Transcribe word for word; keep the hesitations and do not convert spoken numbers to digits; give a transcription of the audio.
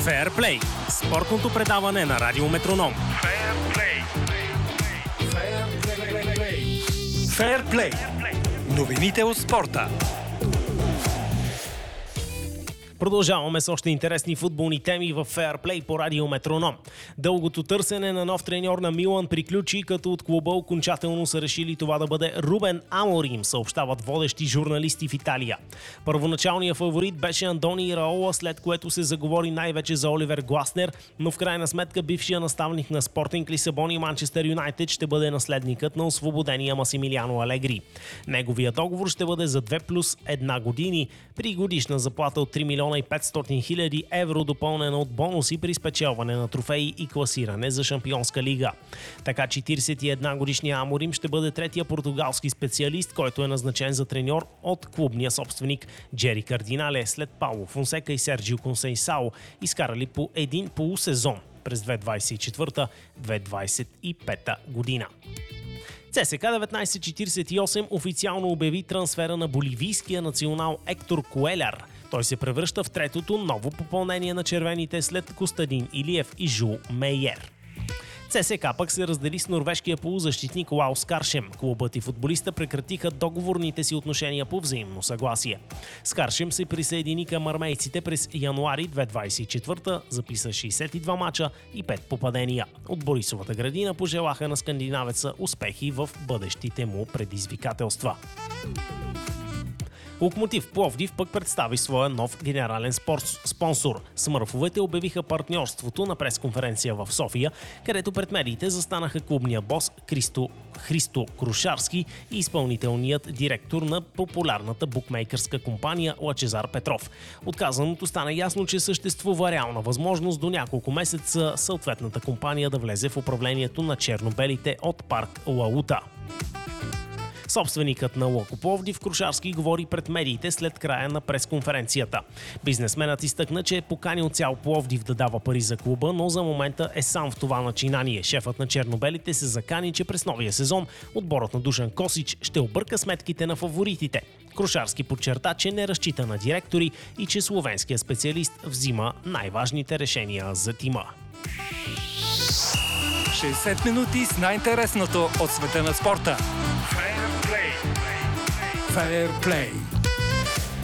Феърплей – спортното предаване на Радио Метроном. Феърплей. Новините от спорта. Продължаваме с още интересни футболни теми в Феърплей по Радио Метроном. Дългото търсене на нов треньор на Милан приключи, като от клуба окончателно са решили това да бъде Рубен Аморим, съобщават водещи журналисти в Италия. Първоначалният фаворит беше Андони Раола, след което се заговори най-вече за Оливер Гласнер, но в крайна сметка бившия наставник на Спортинг Лисабон и Манчестър Юнайтед ще бъде наследникът на освободения Масимилиано Алегри. Неговият договор ще бъде за две плюс една години, при годишна заплата от три милиона и петстотин хиляди евро, допълнена от бонуси при спечелване на трофеи и класиране за Шампионска лига. Така четиридесет и една годишния Аморим ще бъде третия португалски специалист, който е назначен за треньор от клубния собственик Джери Кардинале, след Пауло Фонсека и Серджио Консейсао, изкарали по един полусезон през две хиляди двадесет и четвърта - две хиляди двадесет и пета година. ЦСКА деветнадесет четиридесет и осем официално обяви трансфера на боливийския национал Ектор Куеляр. Той се превръща в третото ново попълнение на червените след Костадин Илиев и Жул Мейер. ЦСКА пък се раздели с норвежкия полузащитник Лао Скаршем. Клубът и футболиста прекратиха договорните си отношения по взаимно съгласие. Скаршем се присъедини към армейците през януари две хиляди двадесет и четвърта, записа шейсет и два мача и пет попадения. От Борисовата градина пожелаха на скандинавеца успехи в бъдещите му предизвикателства. Локомотив Пловдив пък представи своя нов генерален спорт спонсор. Смърфовете обявиха партньорството на пресконференция в София, където пред медиите застанаха клубния бос Христо, Христо Крушарски и изпълнителният директор на популярната букмейкърска компания Лъчезар Петров. От казаното стана ясно, че съществува реална възможност до няколко месеца съответната компания да влезе в управлението на чернобелите от парк Лаута. Собственикът на Локо Пловдив Крушарски говори пред медиите след края на пресконференцията. Бизнесменът изтъкна, че е поканил цял Пловдив да дава пари за клуба, но за момента е сам в това начинание. Шефът на чернобелите се закани, че през новия сезон отборът на Душан Косич ще обърка сметките на фаворитите. Крушарски подчерта, че не разчита на директори и че словенският специалист взима най-важните решения за тима. шейсет минути с най-интересното от света на спорта. Fair Play.